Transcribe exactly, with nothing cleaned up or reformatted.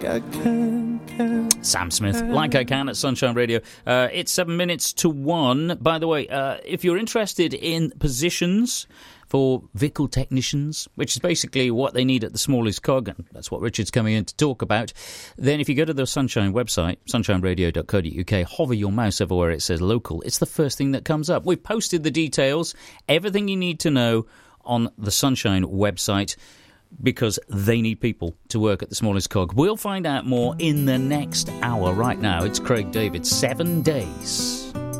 I can, can. Sam Smith, Like I Can at Sunshine Radio. Uh, it's seven minutes to one. By the way, uh, if you're interested in positions for vehicle technicians, which is basically what they need at the smallest cog, and that's what Richard's coming in to talk about, then if you go to the Sunshine website, sunshine radio dot co dot uk, hover your mouse over where it says local, it's the first thing that comes up. We've posted the details, everything you need to know on the Sunshine website, because they need people to work at the smallest cog. We'll find out more in the next hour. Right now, it's Craig David, Seven Days.